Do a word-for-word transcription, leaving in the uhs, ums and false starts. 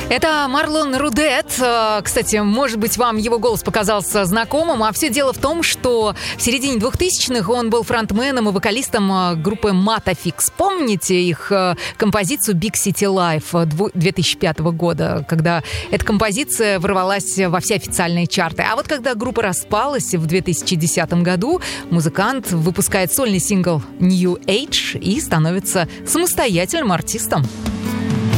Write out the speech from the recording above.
Это Марлон Рудет. Кстати, может быть, вам его голос показался знакомым. А все дело в том, что в середине двухтысячных он был фронтменом и вокалистом группы Матафикс. Помните их композицию Big City Life две тысячи пятого года, когда эта композиция ворвалась во все официальные чарты. А вот когда группа распалась в две тысячи десятом году, музыкант выпускает сольный сингл New Age и становится самостоятельным артистом.